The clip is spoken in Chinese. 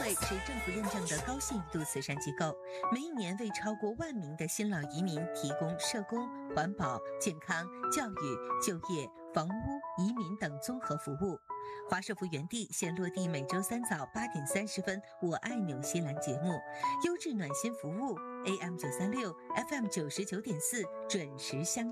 会是政府认证的高信誉度慈善机构，每一年为超过1万名的新老移民提供社工、环保、健康、教育、就业、房屋、移民等综合服务。华社福园地现落地每周3早8点30分《我爱纽西兰》节目，优质暖心服务 AM936 FM99.4准时相